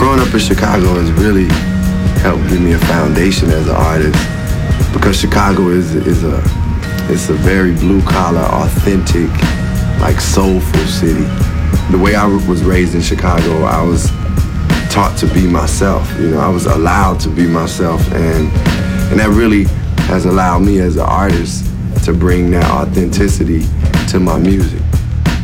growing up in Chicago has really helped give me a foundation as an artist, because Chicago is a very blue collar, authentic, like soulful city. The way I was raised in Chicago, I was taught to be myself. You know, I was allowed to be myself, and that really has allowed me as an artist to bring that authenticity to my music.